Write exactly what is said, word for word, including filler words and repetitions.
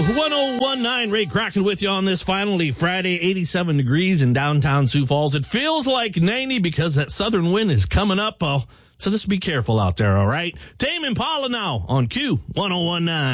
ten nineteen, Ray Crockett with you on this finally Friday, eighty-seven degrees in downtown Sioux Falls. It feels like ninety because that southern wind is coming up, uh, so just be careful out there, all right? Tame Impala now on Q ten nineteen.